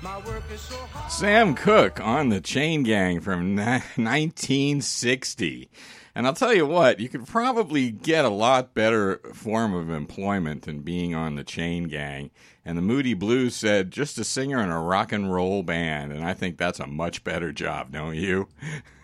Sam Cooke on the Chain Gang from 1960. And I'll tell you what, you could probably get a lot better form of employment than being on the Chain Gang. And the Moody Blues said, just a singer in a rock and roll band. And I think that's a much better job, don't you?